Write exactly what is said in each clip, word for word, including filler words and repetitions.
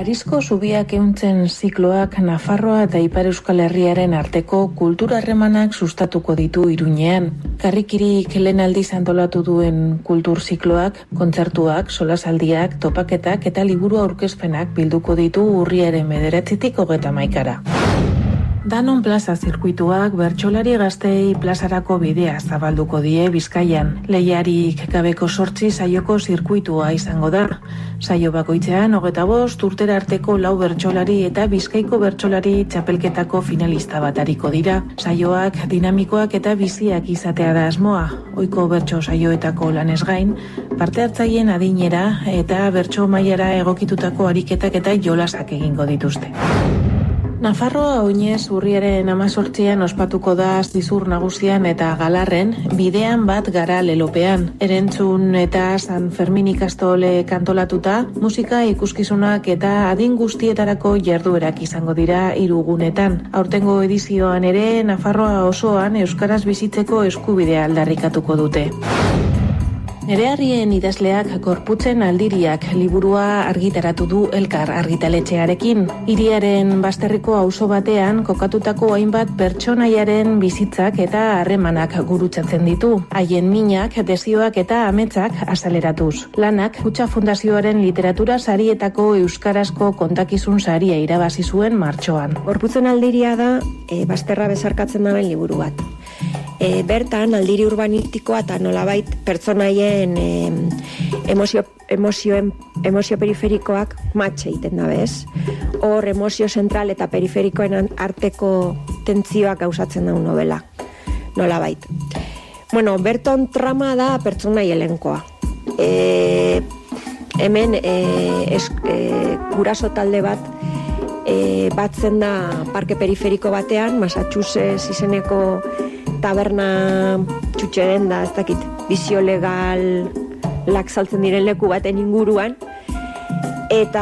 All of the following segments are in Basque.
Harizko zubiak ehuntzen zikloak Nafarroa eta Ipar Euskal Herriaren arteko kultura harremanak sustatuko ditu Iruñean. Karrikirik lehen aldiz antolatu duen kultur zikloak, kontzertuak, solasaldiak, topaketak eta liburu aurkezpenak bilduko ditu urriaren bederatzitik hogeita hamaikara. Danon plaza zirkuituak bertsolari gaztei plazarako bidea zabalduko die Bizkaian. Lehiarik gabeko sortzi saioko zirkuitua izango da. Saio bakoitzean hogeita bost urtera arteko lau bertsolari eta Bizkaiko bertsolari txapelketako finalista bat ariko dira. Saioak dinamikoak eta biziak izatea da asmoa. Ohiko bertso saioetako lanez gain, parte hartzaileen adinera eta bertso mailara egokitutako ariketak eta jolasak egingo dituzte. Nafarroa oinez urriaren hemezortzian ospatuko da Zizur Nagusian eta Galarren bidean bat gara lelopean. Erentzun eta San Fermin ikastole kantolatuta, musika ikuskizunak eta adin guztietarako jarduerak izango dira hiru gunetan. Aurtengo edizioan ere Nafarroa osoan euskaraz bizitzeko eskubidea aldarrikatuko dute. Nereharrien idazleak Gorputzen aldiriak liburua argitaratu du Elkar argitaletxearekin. Hiriaren bazterriko auzo batean kokatutako hainbat pertsonaiaren bizitzak eta harremanak gurutzatzen ditu. Haien minak, desioak eta ametsak azaleratuz. Lanak Kutxa Fundazioaren literatura sarietako euskarazko kontakizun saria irabazi zuen martxoan. Gorputzen aldiria da e, bazterra bezarkatzen daben liburu bat. E, bertan aldiri urbanistikoa eta nolabait pertsonaien e, emozio, emozioen, emozio periferikoak matxe egiten da bez. Hor emozio zentral eta periferikoen arteko tentzioak gauzatzen da novela, nolabait. Bueno, berton trama da pertsonai elenkoa. E, hemen e, es, e, guraso talde bat e, batzen da parke periferiko batean, Massachusetts izeneko taberna txutxeren da, ez dakit, bizio legal lak saltzen diren leku baten inguruan, eta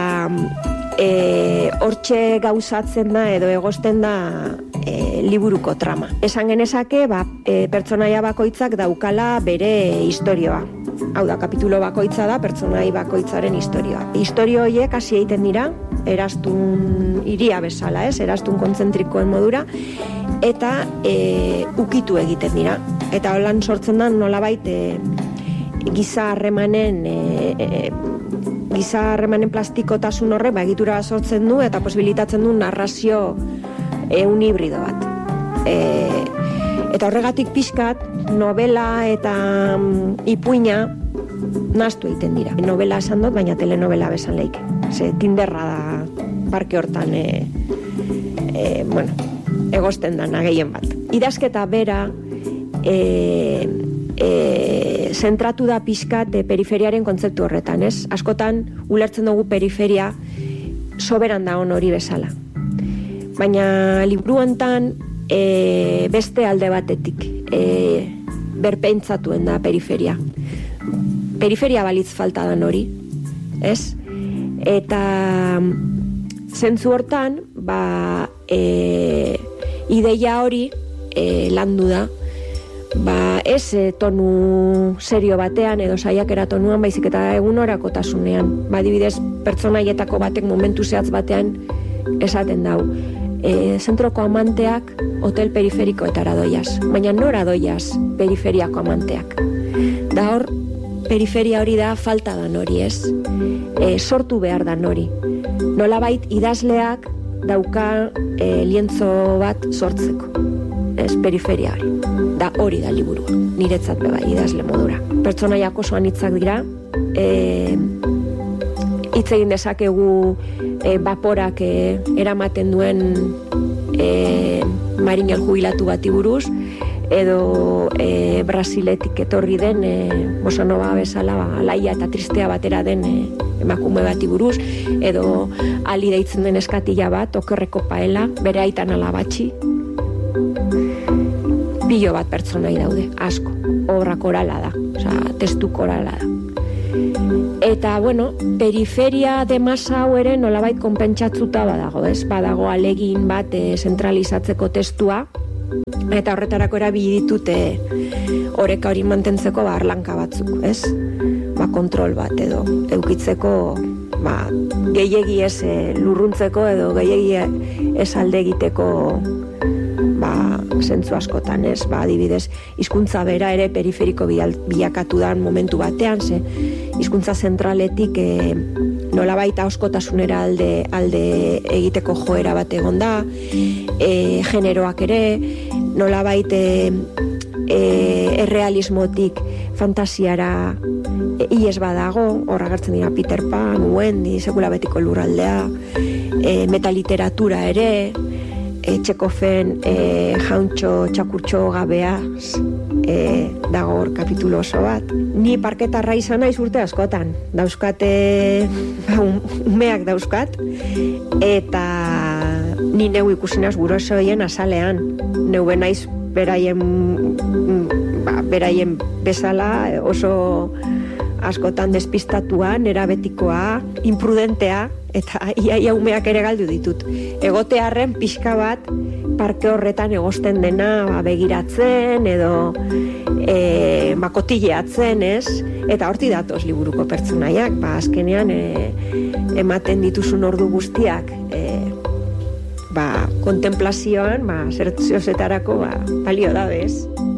e, hortxe gauzatzen da edo egosten da e, liburuko trama. Esan genezake, ba, e, pertsonaia bakoitzak daukala bere istorioa. Hau da, kapitulo bakoitza da pertsonai bakoitzaren istorioa. Istorio horiek hasi egiten dira, erastun iria bezala, ez? Erastun kontzentrikoen modura, eta e, ukitu egiten dira. Eta holan sortzen da nolabait e, giza harremanen e, e, giza harremanen plastikotasun horrek ba, egitura sortzen du eta posibilitatzen du narrazio e, un hibrido bat. E, eta horregatik pixkat novela eta um, ipuina nahastu egiten dira. Novela esan dut, baina telenovela bezan leike. Ze tinderra da parke hortan e, e, bueno, egosten da gehien bat. Idazketa bera e, e, zentratu da pixkat e, periferiaren kontzeptu horretan, ez? Askotan ulertzen dugu periferia soberan da hori bezala. Baina liburu hontan e, beste alde batetik e, berpentsatuen da periferia. Periferia balitz falta dan hori, ez? Eta zentzu hortan, ba, e, ideia hori e, landu da, ba, ez e, tonu serio batean edo saiakera tonuan, baizik eta egunorakotasunean. Ba, adibidez, pertsonaietako batek momentu zehatz batean esaten dau. E, zentroko amanteak hotel periferikoetara doiaz, baina nora doiaz periferiako amanteak. Da hor, periferia hori da falta dan hori, ez? E, sortu behar dan hori. Nolabait idazleak dauka e, lientzo bat sortzeko, ez? Periferia hori. Da hori da liburua, niretzat beba idazle modura. Pertsonaiak oso anitzak dira, e, hitz egin dezakegu e, baporak e, eramaten duen e, marinel jubilatu bati buruz, edo e, Brasiletik etorri den e, bossa nova bezala ba, laia eta tristea batera den e, emakume bati buruz, edo ali deitzen den eskatila bat, okerreko paela, bere aitan alabatxi. Bilo bat pertsonai daude, asko. Obra korala da, osea, testu korala da. Eta, bueno, periferia de masa hau ere nolabait konpentsatzuta badago, ez? Badago alegin bat e, zentralizatzeko testua, eta horretarako erabili ditute oreka hori mantentzeko ba, arlanka batzuk, ez? Ba, kontrol bat edo eukitzeko ba, gehiegi ez e, lurruntzeko edo gehiegi ez alde egiteko ba, zentzu askotan, ez? Ba, adibidez, hizkuntza bera ere periferiko bilakatu dan momentu batean, ze hizkuntza zentraletik e, nolabait askotasunera alde, alde egiteko joera bat egon da, e, generoak ere, nolabait e, e, errealismotik fantasiara e, ies badago, horra gertzen dira Peter Pan, Wendy, sekula betiko lurraldea, e, metaliteratura ere, e, Txekofen e, jauntxo txakurtxo gabeaz e, dago hor kapitulo oso bat. Ni parketarra izan naiz urte askotan, dauzkate umeak dauzkat, eta ni neu ikusinaz gurasoien azalean, neu benaiz beraien, ba, beraien bezala oso askotan despistatuan, erabetikoa, imprudentea, eta iaia umeak ere galdu ditut. Egotearren pixka bat parke horretan egosten dena ba, begiratzen edo e, makotilleatzen, ez? Eta horti datoz liburuko pertsonaiak, ba, azkenean e, ematen dituzun ordu guztiak e, ba, kontemplazioan, ba, zertziozetarako ba, balio da, bez?